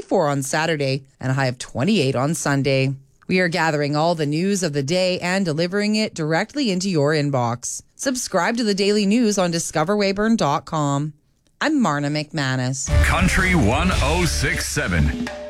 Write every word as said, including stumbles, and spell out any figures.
twenty-four on Saturday and a high of twenty-eight on Sunday. We are gathering all the news of the day and delivering it directly into your inbox. Subscribe to the daily news on discover weyburn dot com. I'm Marna McManus. Country one oh six point seven.